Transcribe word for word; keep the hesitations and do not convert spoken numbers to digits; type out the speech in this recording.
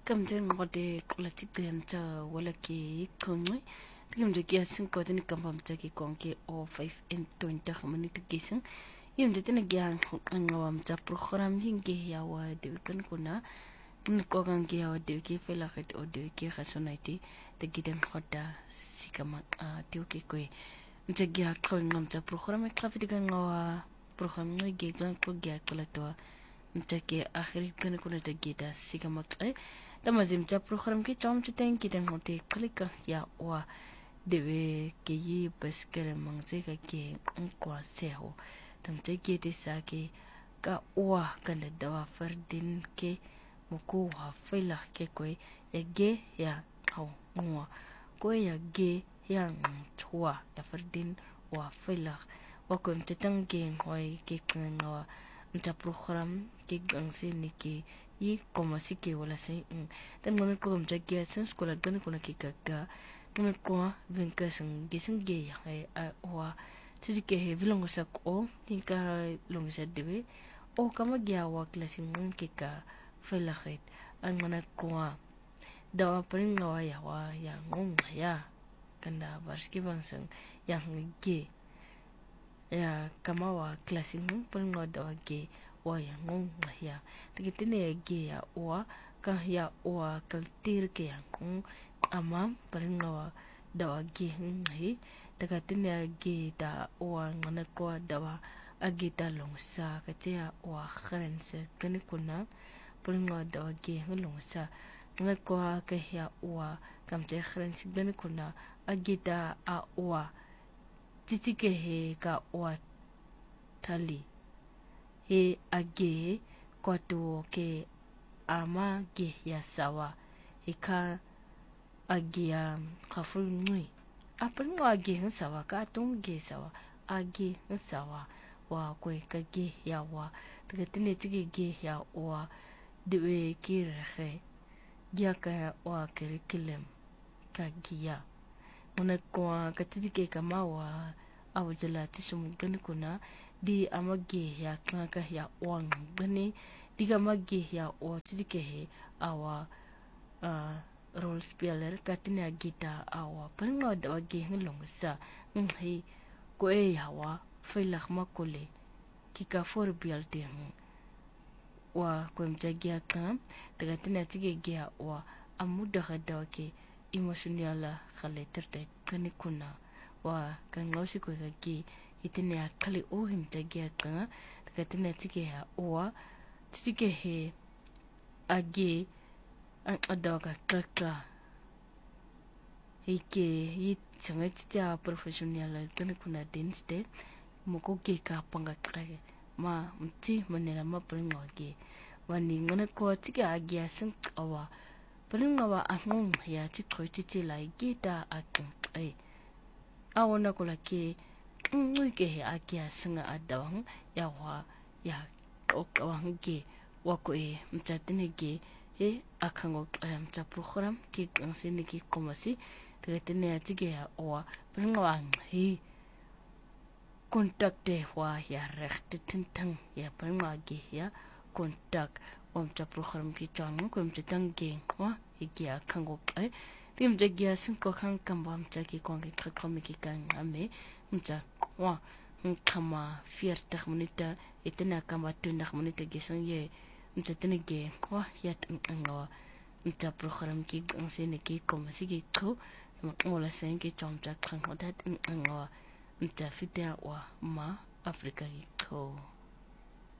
Kamjeng ngode kulatik dem cha wala ki kongwe tigam de kia sin ko tin kampam cha ki konke o five and twenty khamani tigising yum de tin gyan ngawam cha program hinge ya wa de kan kuna n ko kan ki ya de ki fela khat o de ki khasonaiti te gidem khoda sikama te ki ko mcha gya ko ngam cha program e traffic kan ngawa program ngai ge kan ko gya kalato mcha ke akhir kan kuna te gida sikama e tamazim cha program ki chom chiten ki den hote klika ya wa dewe ke yi baskere mangse ka ke kwa seho tam te ke te sa ke ka wa kan da wa fardin ke muku wa fela ke ko ya ge ya au ngwa ko ya ge ya chwa ya fardin wa fela wa ko mtetang ke hoi ke kan wa mta program ke gangse ni ke y como así que wala say tan ngon ko gam jagya san skola gan ko na kikaka ngon ko ven ka sang gisang ge ay wa tiji ke he vilong sa ko tinka long sa debe o kama gya wa klasing ngon kika fela khit an ngon ko da pring wa ya wa ya ngon ya kanda barski bang sang yang ge ya kama wa klasing ngon pring wa da ge wa ya ngong ya tikitine ge ya wa ka ya wa kaltir ke ya ngong ama paringa da wa ge ngi tikitine ge da wa ngana ko da wa agi da long sa ka te ya wa kharen se kani kuna paringa da wa ge long sa ngana ko ka ya wa kam te kharen se gani kuna agi da a wa titike he ka wa tali he age kwato ke ama ge ya sawa he ka age ya khaful ngui apun wa ge sawa ka tung ge sawa age sawa wa kwe ka ge ya wa tgatine tige ge ya wa dewe ki rehe ya ka wa curriculum ka giya mona kwa ka tige kama wa awjala tisum gan kuna di amage ya kanka ya wang bane diga mage ya o tike he awa uh, role speller katina gita awa panga da wage ngolong sa ngi ko e ya wa filakh makole kika for bialte wa ko mjagia kan daga tina tige gya wa amuda hada ke emotional khale terte kanikuna wa kan ngosi ko ga itine akali o him tagia ka takatine tike ha o tike he age an adoga kaka hike yi changa tja professional kan kuna dinste moko ke ka panga krage ma mti manela ma pringo ge wani ngana ko tike age asan awa pringo wa angong ya tikro titi lai gita akun ai awona ko la ke ngui ke he akia singa adawang ya wa ya okawang ge wako e mchatine ge e akango mcha program ki ngansini ki komasi tegatine atige ya wa pringwang he kontakte wa ya rechte tintang ya pringwa ge ya kontak omcha program ki chang ko mchatang ge wa iki akango e tim de ge sin ko kan kamba mcha ki kongi kakromi ki kan ame mcha wa kama fierta minute itena kama tunda minute gesang ye mcha tene ge wa yat ngawa mcha program ki ngansene ki komasi ki ko ngola sen ki chomcha kan hodat ngawa mcha fitia wa ma afrika ki ko